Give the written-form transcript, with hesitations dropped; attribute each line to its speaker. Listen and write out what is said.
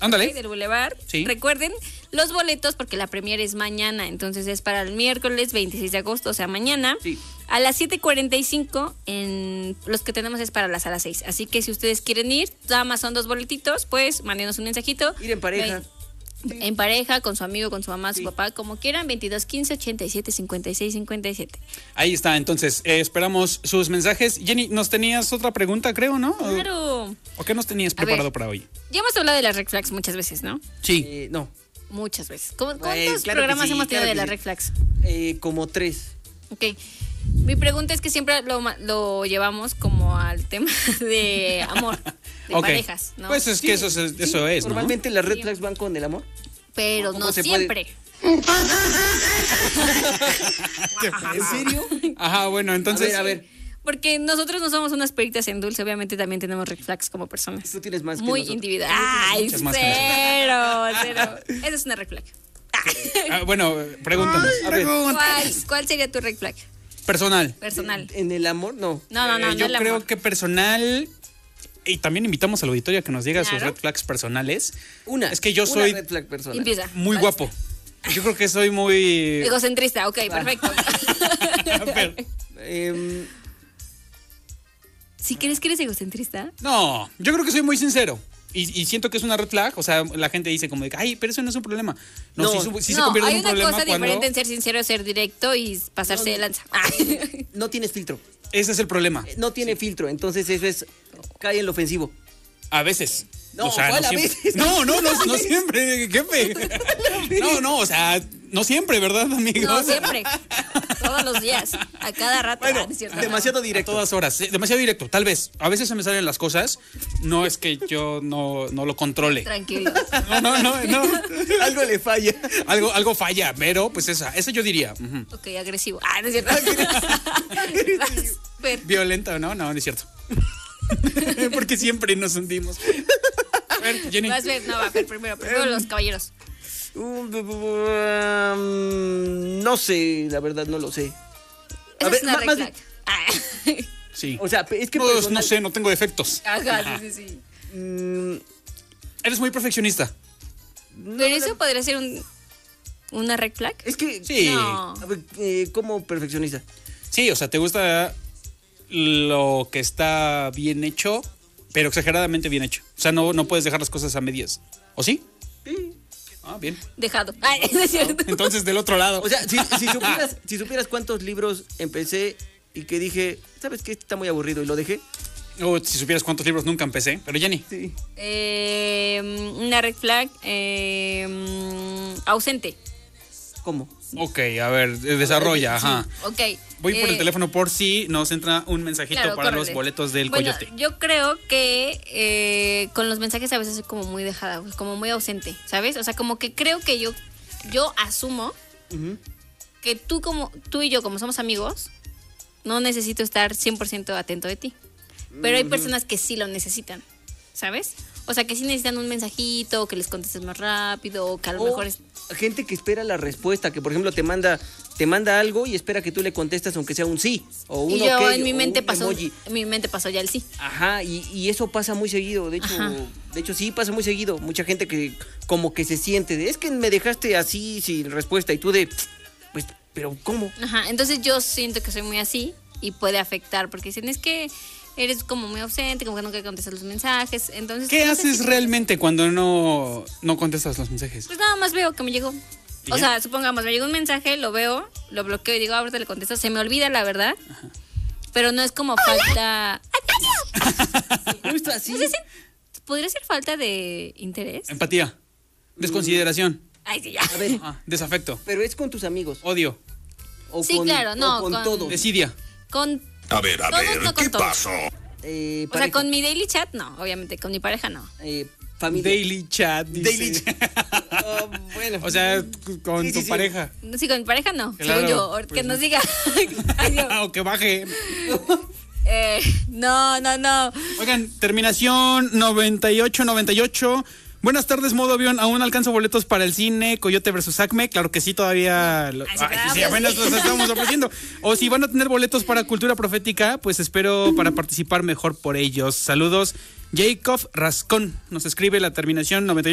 Speaker 1: Ándale.
Speaker 2: ¿ok? Del Boulevard.
Speaker 1: Sí.
Speaker 2: Recuerden los boletos porque la premier es mañana, entonces es para el miércoles 26 de agosto, o sea, mañana.
Speaker 3: Sí.
Speaker 2: A las 7:45, los que tenemos es para la sala 6. Así que si ustedes quieren ir, nada más son 2 boletitos, pues mándenos un mensajito.
Speaker 3: Ir en pareja.
Speaker 2: En pareja, con su amigo, con su mamá, su
Speaker 3: Sí.
Speaker 2: papá, como quieran, 2215-87-56-57.
Speaker 1: Ahí está, entonces, esperamos sus mensajes. Jenny, ¿nos tenías otra pregunta, creo, no?
Speaker 2: Claro.
Speaker 1: ¿O qué nos tenías
Speaker 2: A ver.
Speaker 1: preparado para hoy?
Speaker 2: Ya hemos hablado de las red flags muchas veces, ¿no?
Speaker 1: Sí.
Speaker 3: No,
Speaker 2: Muchas veces. ¿Cuántos
Speaker 3: claro que
Speaker 2: programas
Speaker 3: sí,
Speaker 2: hemos tenido
Speaker 3: claro
Speaker 2: de
Speaker 3: que
Speaker 2: las
Speaker 3: sí.
Speaker 2: red flags?
Speaker 3: como 3.
Speaker 2: Ok. Mi pregunta es que siempre lo llevamos como al tema de amor, de
Speaker 1: Ok.
Speaker 2: parejas, ¿no?
Speaker 1: Pues es que eso es, ¿no?
Speaker 3: Normalmente las red
Speaker 2: Sí.
Speaker 3: flags van con el amor.
Speaker 2: Pero
Speaker 3: ¿Cómo
Speaker 2: no
Speaker 3: se puede?
Speaker 2: siempre.
Speaker 3: ¿En serio?
Speaker 1: Ajá, bueno, entonces...
Speaker 3: A ver.
Speaker 2: Porque nosotros no somos unas peritas en dulce, obviamente también tenemos red flags como personas.
Speaker 3: Tú tienes más que
Speaker 2: Muy
Speaker 3: nosotros.
Speaker 2: individual. Ay,
Speaker 1: muchas más que
Speaker 2: cero. Esa es una red flag.
Speaker 1: bueno, pregúntanos.
Speaker 3: A ver,
Speaker 2: ¿Cuál sería tu red flag?
Speaker 1: Personal.
Speaker 2: Personal.
Speaker 3: ¿en el amor? No.
Speaker 2: No, no
Speaker 1: Yo
Speaker 2: el
Speaker 1: creo
Speaker 2: amor.
Speaker 1: que personal... Y también invitamos al auditorio a que nos diga sus
Speaker 2: Claro.
Speaker 1: red flags personales.
Speaker 3: Una.
Speaker 1: Es que yo
Speaker 3: una
Speaker 1: soy
Speaker 3: red flag personal.
Speaker 2: Empieza.
Speaker 1: muy
Speaker 2: ¿Cuál?
Speaker 1: guapo. Yo creo que soy muy...
Speaker 2: Egocentrista, ok, perfecto.
Speaker 1: Pero-
Speaker 2: ¿Sí crees que eres egocentrista?
Speaker 1: no, yo creo que soy muy sincero. Y siento que es una red flag. O sea, la gente dice como de, ay, pero eso no es un problema. No,
Speaker 3: No.
Speaker 1: sí se
Speaker 2: No,
Speaker 1: convierte
Speaker 2: hay
Speaker 1: en un
Speaker 2: una
Speaker 1: problema
Speaker 2: cosa
Speaker 1: cuando...
Speaker 2: diferente en ser sincero, ser directo y pasarse de lanza.
Speaker 3: No tienes filtro.
Speaker 1: Ese es el problema.
Speaker 3: No tiene filtro. Entonces eso es... Cae en lo ofensivo.
Speaker 1: A veces.
Speaker 3: No, ¿cuál a
Speaker 1: siempre.
Speaker 3: veces?
Speaker 1: No siempre, jefe. No, o sea, no siempre, ¿verdad, amigos?
Speaker 2: No, siempre. Todos los días. A cada rato.
Speaker 3: Bueno,
Speaker 2: ¿no es cierto?
Speaker 3: demasiado
Speaker 1: A
Speaker 3: directo.
Speaker 1: todas horas. Sí, demasiado directo, tal vez. A veces se me salen las cosas. No es que yo no lo controle.
Speaker 2: Tranquilo.
Speaker 1: No.
Speaker 3: Algo le falla.
Speaker 1: Algo falla, pero pues esa yo diría. Ujú.
Speaker 2: Ok, agresivo. No es cierto. Fer.
Speaker 1: Violenta, ¿no? No es cierto. Porque siempre nos hundimos. A ver, Jenny.
Speaker 2: Vas a ver, no, va a ver primero los caballeros.
Speaker 3: No sé, la verdad no lo sé.
Speaker 2: Esa
Speaker 3: ver,
Speaker 2: es una red
Speaker 3: más
Speaker 2: flag.
Speaker 1: Sí.
Speaker 3: O sea, es que
Speaker 1: No
Speaker 3: personal-
Speaker 1: sé, no tengo defectos.
Speaker 2: Ajá, sí.
Speaker 3: Mm,
Speaker 1: Eres muy perfeccionista.
Speaker 2: Pero eso podría ser una red flag.
Speaker 3: es que...
Speaker 1: Sí.
Speaker 2: No.
Speaker 3: A ver, ¿cómo perfeccionista?
Speaker 1: Sí, o sea, te gusta lo que está bien hecho, pero exageradamente bien hecho. O sea, no puedes dejar las cosas a medias. ¿O sí?
Speaker 3: Sí.
Speaker 1: Ah, bien.
Speaker 2: Dejado. No es cierto.
Speaker 1: Entonces, del otro lado.
Speaker 3: O sea, si supieras cuántos libros empecé y que dije, ¿sabes qué? Está muy aburrido y lo dejé.
Speaker 1: O si supieras cuántos libros nunca empecé. Pero Jenny.
Speaker 3: Sí.
Speaker 2: Una red flag ausente.
Speaker 3: ¿Cómo?
Speaker 1: Ok, a ver, desarrolla, ajá.
Speaker 2: Ok.
Speaker 1: Voy por el teléfono por si nos entra un mensajito
Speaker 2: claro,
Speaker 1: para los
Speaker 2: córrele.
Speaker 1: boletos del
Speaker 2: Bueno,
Speaker 1: Coyote.
Speaker 2: yo creo que con los mensajes a veces soy como muy dejada, como muy ausente, ¿sabes? O sea, como que creo que yo asumo
Speaker 3: Ujú.
Speaker 2: que tú y yo, como somos amigos, no necesito estar 100% atento de ti. Pero hay personas que sí lo necesitan, ¿sabes? O sea, que sí necesitan un mensajito, o que les contestes más rápido, o que a lo mejor es...
Speaker 3: Gente que espera la respuesta, que por ejemplo te manda algo y espera que tú le contestes aunque sea un sí o un
Speaker 2: Y yo
Speaker 3: ok,
Speaker 2: en mi
Speaker 3: o
Speaker 2: mente
Speaker 3: un
Speaker 2: pasó,
Speaker 3: emoji.
Speaker 2: en mi mente pasó ya el sí.
Speaker 3: Ajá, y eso pasa muy seguido. De hecho sí pasa muy seguido. Mucha gente que como que se siente de, es que me dejaste así sin respuesta y tú de, pues, pero ¿cómo?
Speaker 2: Ajá, entonces yo siento que soy muy así y puede afectar porque dicen, es que eres como muy ausente, como que nunca contestas los mensajes, entonces...
Speaker 1: ¿Qué
Speaker 2: no sé
Speaker 1: haces
Speaker 2: si-
Speaker 1: realmente cuando no contestas los mensajes?
Speaker 2: Pues nada más veo que me llegó.
Speaker 1: ¿Y
Speaker 2: O
Speaker 1: ya?
Speaker 2: sea, supongamos, me llegó un mensaje, lo veo, lo bloqueo y digo, ahorita le contesto. Se me olvida, la verdad. Pero no es como falta...
Speaker 3: Justo así.
Speaker 2: No sé si podría ser falta de interés.
Speaker 1: Empatía. Desconsideración.
Speaker 2: Ay, sí, ya.
Speaker 3: A ver,
Speaker 1: Desafecto.
Speaker 3: pero es con tus amigos.
Speaker 1: Odio.
Speaker 3: O
Speaker 2: Sí,
Speaker 3: con,
Speaker 2: claro, no,
Speaker 3: o con
Speaker 2: con-
Speaker 3: todo.
Speaker 1: Desidia.
Speaker 2: Con
Speaker 4: A ver,
Speaker 2: todos, no con
Speaker 4: ¿qué
Speaker 2: todos.
Speaker 4: pasó?
Speaker 2: O sea,
Speaker 3: Pareja,
Speaker 2: con mi daily chat, no. Obviamente, con mi pareja, no.
Speaker 3: familia.
Speaker 1: Daily chat. Dice.
Speaker 3: Daily chat. Oh, bueno.
Speaker 1: O sea, con
Speaker 3: Sí,
Speaker 1: tu
Speaker 3: sí, sí.
Speaker 1: pareja.
Speaker 2: Sí, con mi pareja, no.
Speaker 1: Claro,
Speaker 2: Según yo,
Speaker 1: pues
Speaker 2: que
Speaker 1: no.
Speaker 2: nos diga. Ay, Dios.
Speaker 1: O que baje.
Speaker 2: No.
Speaker 1: Oigan, terminación 9898. Buenas tardes, modo avión. ¿Aún alcanzo boletos para el cine Coyote versus Acme? Claro que sí, todavía.
Speaker 2: sí,
Speaker 1: Ay,
Speaker 2: claro,
Speaker 1: sí,
Speaker 2: pues
Speaker 1: apenas
Speaker 2: sí.
Speaker 1: los estamos ofreciendo. O si van a tener boletos para Cultura Profética, pues espero para participar mejor por ellos. Saludos. Jacob Rascón nos escribe la terminación 98.